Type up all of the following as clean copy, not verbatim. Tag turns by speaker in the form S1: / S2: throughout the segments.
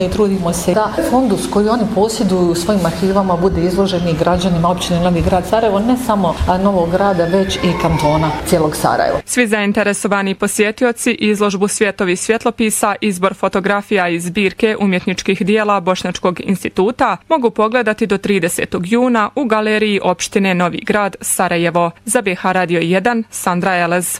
S1: Trudimo se da fondus koji oni posjeduju u svojim arhivama bude izloženi građanima općine Novi Grad Sarajevo, ne samo Novog Grada, već i kantona cijelog Sarajeva.
S2: Svi zainteresovani posjetioci izložbu Svjetovi svjetlopisa, izbor fotografija iz zbirke umjetničkih dijela Bošnjačkog instituta mogu pogledati do 30. juna u galeriji opštine Novi Grad Sarajevo. Za BH Radio 1, Sandra Elez.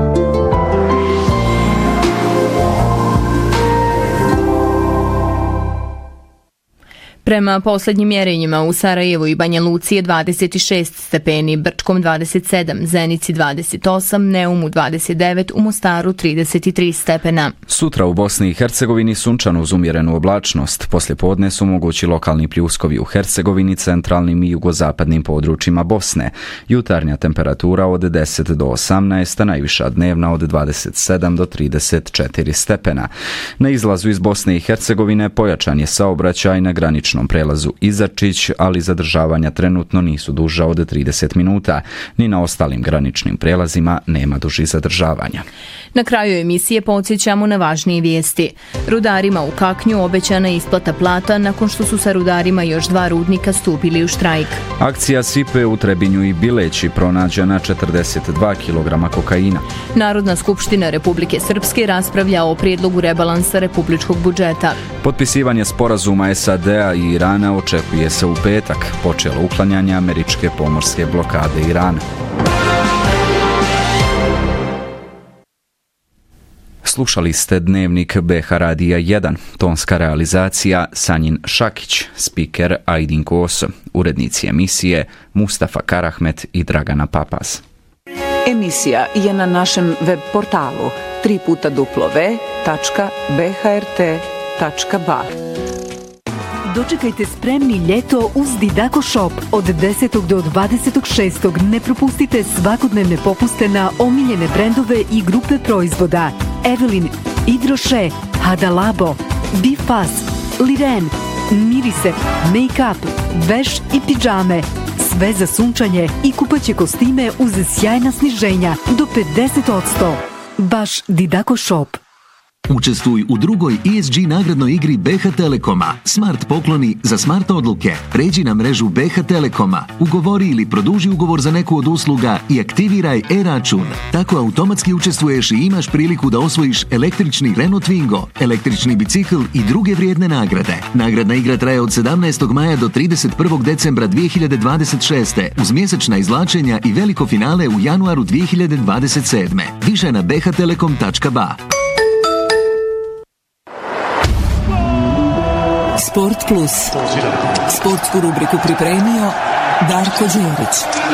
S3: Prema posljednjim mjerenjima u Sarajevu i Banja Luci je 26 stepeni, Brčkom 27, Zenici 28, Neumu 29, u Mostaru 33 stepena.
S4: Sutra u Bosni i Hercegovini sunčano uz umjerenu oblačnost. Poslije podne su mogući lokalni pljuskovi u Hercegovini, centralnim i jugozapadnim područjima Bosne. Jutarnja temperatura od 10 do 18, a najviša dnevna od 27 do 34 stepena. Na izlazu iz Bosne i Hercegovine pojačan je saobraćaj na graničnom prelazu Izačić, ali zadržavanja trenutno nisu duža od 30 minuta. Ni na ostalim graničnim prelazima nema dužih zadržavanja.
S3: Na kraju emisije podsjećamo na važnije vijesti. Rudarima u Kaknju obećana isplata plata nakon što su sa rudarima još 2 rudnika stupili u štrajk.
S4: Akcija Sipe u Trebinju i Bileći pronađena 42 kg kokaina.
S3: Narodna skupština Republike Srpske raspravlja o prijedlogu rebalansa republičkog budžeta.
S4: Potpisivanje sporazuma SAD-a i Irana očekuje se u petak. Počelo uklanjanje američke pomorske blokade Irana. Slušali ste dnevnik BH Radija 1, tonska realizacija Sanjin Šakić, spiker Ajdin Koso, urednici emisije Mustafa Karahmet i Dragana Papas.
S5: Emisija je na našem web portalu www.bhrt.ba.
S6: Dočekajte spremni ljeto uz Didako Shop. Od 10. do 26. ne propustite svakodnevne popuste na omiljene brendove i grupe proizvoda. Evelyn, Hydroche, Hada Labo, Bifas, Liren, Mirise, Make-up, veš i pidžame. Sve za sunčanje i kupaće kostime uz sjajna sniženja do 50%. Baš Didako Shop.
S7: Učestvuj u drugoj ESG nagradnoj igri BH Telekoma. Smart pokloni za smart odluke. Pređi na mrežu BH Telekoma. Ugovori ili produži ugovor za neku od usluga i aktiviraj e-račun. Tako automatski učestvuješ i imaš priliku da osvojiš električni Renault Twingo, električni bicikl i druge vrijedne nagrade. Nagradna igra traje od 17. maja do 31. decembra 2026. uz mjesečna izvlačenja i veliko finale u januaru 2027. Više na bhtelekom.ba.
S8: Sport Plus. Sportsku rubriku pripremio Darko Đurić.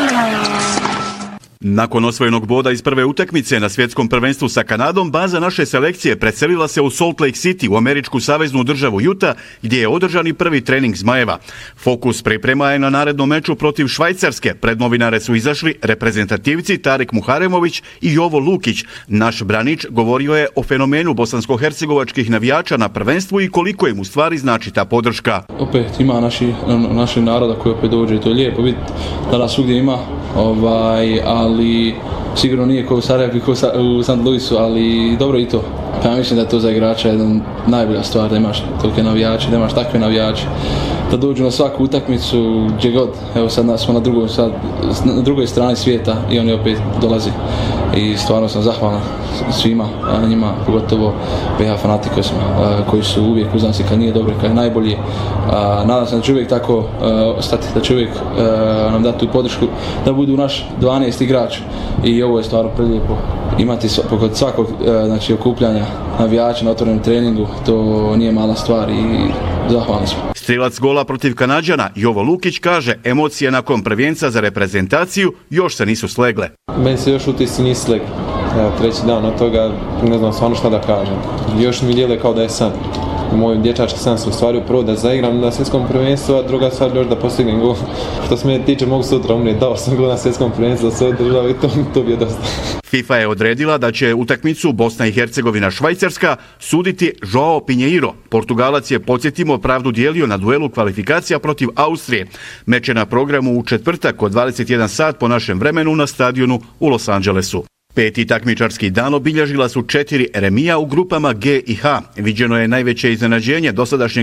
S9: Nakon osvojenog boda iz prve utakmice na svjetskom prvenstvu sa Kanadom, baza naše selekcije preselila se u Salt Lake City u američku saveznu državu Utah, gdje je održan i prvi trening Zmajeva. Fokus priprema je na narednom meču protiv Švajcarske. Pred novinare su izašli reprezentativci Tarek Muharemović i Jovo Lukić. Naš branič govorio je o fenomenu bosansko-hercegovačkih navijača na prvenstvu i koliko im u stvari znači ta podrška.
S10: Opet ima naših naroda koji opet dođe i to je lijepo vidjeti da nas svugdje ima, ali sigurno nije kao u Sarajevu i kao u St. Louisu, ali dobro i to. Ja mislim da je to za igrača jedna najbolja stvar, da imaš tolike navijače, da imaš takve navijače, da dođu na svaku utakmicu gdje god. Evo sad smo na drugoj strani svijeta i oni opet dolazi. I stvarno sam zahvalan svima, njima, pogotovo BH fanatikusima koji su uvijek uz nas i kad nije dobro, kad je najbolji. Nadam se da će uvijek tako ostati, da će uvijek nam dati tu podršku, da budu naš 12 igrač. I ovo je stvarno prelijepo. Imati kod svakog okupljanja navijača na otvorenom treningu, to nije mala stvar i zahvalni smo.
S9: Strilac gola protiv Kanađana Jovo Lukić kaže, emocije nakon prvenstva za reprezentaciju još se nisu slegle.
S11: Meni se još utisci nisu slegli. Treći dan od toga ne znam stvarno šta da kažem. Još mi djeluje kao da je san. Moj dječački san se ostvario, prvo da zaigram na svjetskom prvenstvu, a druga stvar još da postignem gol. Što se mene tiče, mogu sutra umrijeti, dao sam gol na svjetskom prvenstvu za svoju državu i to bi je dosta.
S9: FIFA je odredila da će utakmicu Bosna i Hercegovina Švajcarska suditi Joao Pinheiro. Portugalac je, podsjetimo, pravdu dijelio na duelu kvalifikacija protiv Austrije. Meč je na programu u četvrtak od 21 sat po našem vremenu na stadionu u Los Angelesu. Peti takmičarski dan obilježila su 4 remija u grupama G i H. Viđeno je najveće iznenađenje dosadašnjeg